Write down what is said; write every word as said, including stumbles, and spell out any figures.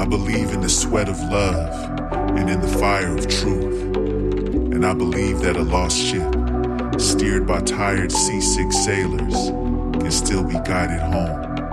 I believe in the sweat of love and in the fire of truth. And I believe that a lost ship, steered by tired seasick sailors, can still be guided home.